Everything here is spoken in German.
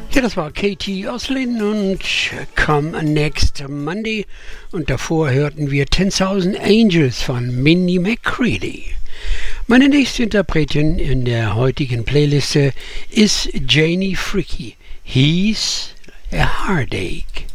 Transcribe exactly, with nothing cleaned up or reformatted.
Ja, das war Katie Oslin und Come Next Monday. Und davor hörten wir ten-tausend Angels von Minnie McCready. Meine nächste Interpretin in der heutigen Playliste ist Janie Fricke. He's a Heartache.